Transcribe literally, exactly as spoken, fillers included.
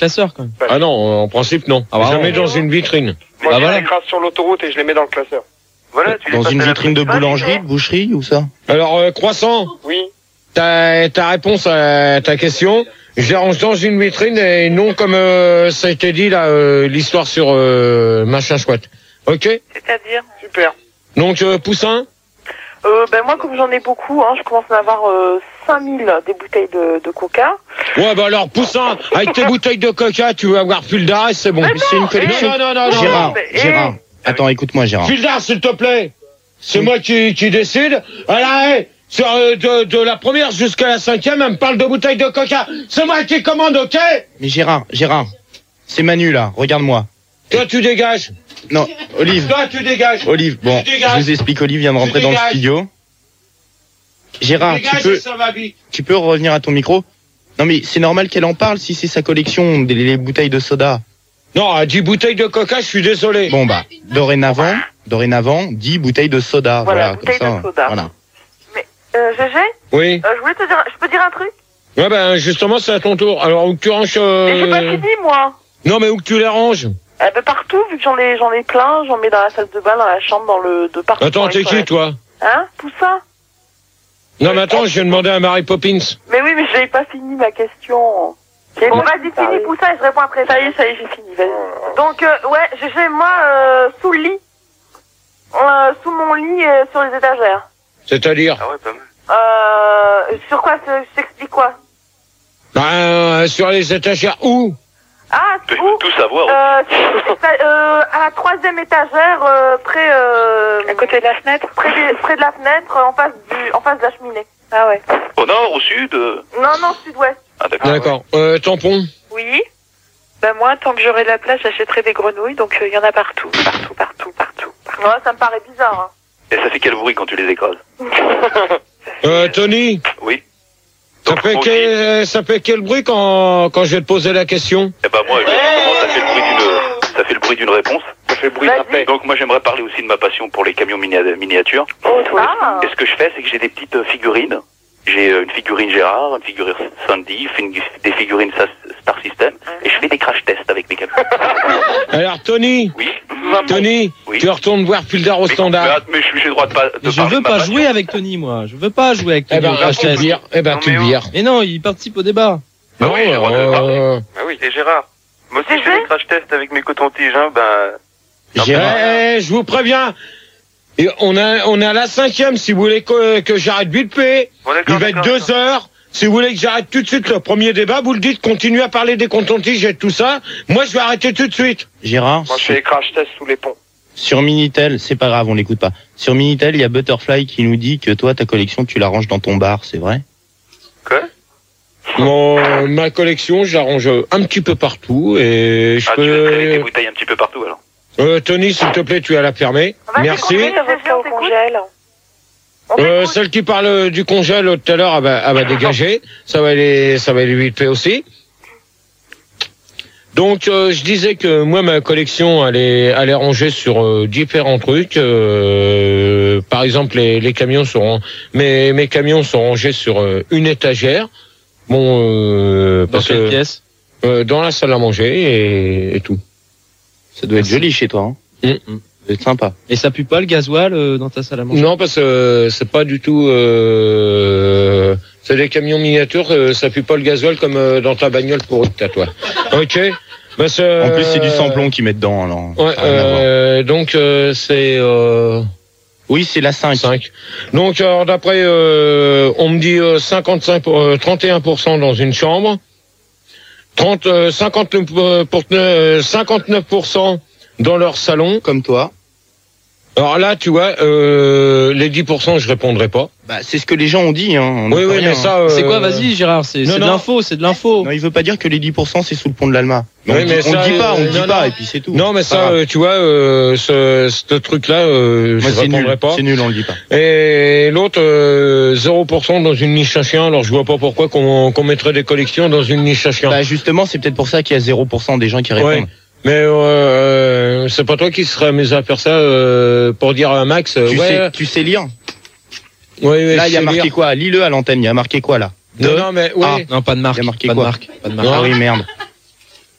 classeur quand même. Ah non, en principe non. Ah bah je non. mets dans une vitrine. Moi, Bah je voilà. les écrase sur l'autoroute et je les mets dans le classeur. Voilà, tu les Dans passes une à la vitrine de principale. boulangerie, de boucherie ou ça? Alors, euh, Croissant, Oui. ta, ta réponse à ta question, je les range dans une vitrine et non comme euh, ça a été dit là, euh, l'histoire sur euh, machin chouette. Ok? C'est-à-dire Super. Donc, euh, Poussin? euh, ben moi, comme j'en ai beaucoup, hein, je commence à avoir euh, cinq mille des bouteilles de, de coca. Ouais, bah alors, Poussin, avec tes bouteilles de coca, tu vas avoir Fulda et c'est bon. Mais c'est une collection. Non, non, non, non, Gérard, non. mais- Gérard. Attends, écoute-moi, Gérard. Fulda, s'il te plaît. C'est moi qui, qui décide. Alors, hey, sur, euh, de, de la première jusqu'à la cinquième, elle me parle de bouteilles de coca. C'est moi qui commande, ok? Mais Gérard, Gérard. C'est Manu, là. Regarde-moi. Toi, tu dégages. Non, Olive. Toi, tu dégages. Olive, bon, Tu dégages. je vous explique, Olive vient de rentrer Tu dans le dégages. studio. Gérard, tu Dégage peux, et ça va vite. tu peux revenir à ton micro? Non mais c'est normal qu'elle en parle si c'est sa collection, des les bouteilles de soda. Non, à dix bouteilles de coca, je suis désolé. Bon bah, dorénavant, dorénavant, dix bouteilles de soda. Voilà, Voilà, bouteilles comme ça. de soda. Voilà. Euh, Gégé, Oui. euh, je voulais te dire, je peux dire un truc? Ouais, ben, justement, c'est à ton tour. Alors, où que tu ranges, Mais j'ai pas euh... fini, moi. Non, mais où que tu les ranges? Eh ben partout, vu que j'en ai, j'en ai plein, j'en mets dans la salle de bain, dans la chambre, dans le, de partout. Attends, dans les t'es qui, toilettes. toi? Hein? Poussin? Non, mais attends, je viens demander à Mary Poppins. Mais oui, mais j'avais pas fini ma question. Bon, vas-y, finis Poussin et je réponds après. Ça y est, ça y est, j'ai fini, vas-y. Donc, euh, ouais, j'ai moi, euh, sous le lit. Euh, sous mon lit, euh, sur les étagères. C'est-à-dire? Ah ouais, pas mal. Euh, sur quoi, je je t'explique quoi? Ben, sur les étagères, où? Ah, Tu où? peux tout savoir. Euh, c'est- euh, à la troisième étagère, euh, près, euh, à côté de la fenêtre, près, des- près de la fenêtre, en face du, en face de la cheminée. Ah ouais. Au nord, au sud euh... Non, non, sud-ouest. Ah d'accord. D'accord. Euh, tampon? Oui. Ben moi, tant que j'aurai de la place, j'achèterai des grenouilles, donc il y en a partout, partout, partout, partout. partout. Ouais, ça me paraît bizarre. Hein. Et ça fait quel bruit quand tu les écrases? Euh, Tony? Oui. Ça Donc, fait, on quel, ça fait quel bruit quand, quand je vais te poser la question? Eh ben moi, justement, ça fait le bruit d'une, ça fait le bruit d'une réponse. Ça fait bruit de paix. Donc moi, j'aimerais parler aussi de ma passion pour les camions minia- miniatures. Oh, toi. Ah. Et ce que je fais, c'est que j'ai des petites euh, figurines. J'ai euh, une figurine Gérard, une figurine Sandy, une- des figurines Sa- Star System, et je fais des crash tests avec mes camions. Alors, Tony? Oui. Tony? Oui. Tu retournes voir Puldar au Mais, standard. mais, mais je suis j'ai le droit de pas. De Je parler veux de ma pas passion. jouer avec Tony, moi. Je veux pas jouer avec Eh Tony ben, au crash tu le test. vires. Eh ben, Non, tu mais le oh. vires. Mais non, il participe au débat. Bah oui, j'ai le droit de parler. Euh, Ah oui. Et Gérard, moi aussi je fais des crash tests avec mes cotons-tiges, hein, ben... Gérard. Eh, eh, je vous préviens. Et on a, on est à la cinquième. Si vous voulez que, que j'arrête vite fait, Bon, d'accord, il va être d'accord, deux d'accord. heures. Si vous voulez que j'arrête tout de suite le premier débat, vous le dites, continuez à parler des contentiges et tout ça. Moi, je vais arrêter tout de suite. Gérard, Moi, je fais les crash tests sous les ponts. sur Minitel, c'est pas grave, on l'écoute pas. Sur Minitel, il y a Butterfly qui nous dit que toi, ta collection, tu la ranges dans ton bar, c'est vrai? Quoi? Mon, ma collection, je la range un petit peu partout et je Ah, tu laisses traîner tes peux... bouteilles un petit peu partout, alors. Euh, Tony, s'il te plaît, tu as la fermer. Merci. au congèle. Euh, celle qui parle du congèle tout à l'heure, elle va, elle va dégager. Ça va aller, ça va aller vite fait aussi. Donc, euh, je disais que moi, ma collection, elle est, elle est rangée sur euh, différents trucs. Euh, par exemple, les, les camions seront, mes, mes camions sont rangés sur euh, une étagère. Bon, euh, Dans parce quelle que pièce? euh, dans la salle à manger et, et tout. Ça doit être joli chez toi, hein? Mm. Ça doit être sympa. Et ça pue pas le gasoil euh, dans ta salle à manger? Non, parce que euh, c'est pas du tout. Euh, c'est des camions miniatures, euh, ça pue pas le gasoil comme euh, dans ta bagnole pour à toi. Ok. Parce, euh, En plus, c'est du samplon qu'ils mettent dedans, alors. Ouais. Ça a rien à voir. Euh, donc euh, c'est euh, Oui, c'est la cinq. cinq. Donc alors, d'après, euh, on me dit euh, cinquante-cinq, pour, euh, trente et un pour cent dans une chambre, trente, euh, cinquante-neuf pour, euh, cinquante-neuf pour cent dans leur salon. Comme toi. Alors là, tu vois, euh, les dix pour cent, je répondrai pas. Bah, c'est ce que les gens ont dit, hein. On Oui, n'y peut oui, rien, mais hein. ça. Euh... C'est quoi? Vas-y, Gérard, c'est non, c'est de non. l'info, c'est de l'info. Non, il veut pas dire que les dix pour cent c'est sous le pont de l'Alma. Oui, on le dit, mais on le ça, dit pas, on le euh, dit non, pas, non. et puis c'est tout. Non, mais C'est pas ça, grave. euh, tu vois, euh, ce, ce truc-là, euh, Moi, je c'est répondrai nul. pas. C'est nul, on le dit pas. Et l'autre, euh, zéro pour cent dans une niche à chien. Alors, je vois pas pourquoi qu'on qu'on mettrait des collections dans une niche à chien. Bah, justement, c'est peut-être pour ça qu'il y a zéro pour cent des gens qui répondent. Ouais. Mais euh, c'est pas toi qui serais amusé à faire ça euh, pour dire à Max. euh, Tu ouais, sais, tu sais lire? ouais, ouais, Là, il y a je sais marqué lire. quoi? Lis-le à l'antenne, il y a marqué quoi, là? Non, Deux. non, mais ouais. Ah. Non, pas de marque. Il y a marqué Pas de quoi? marque. Pas de marque. Non. Ah oui, merde.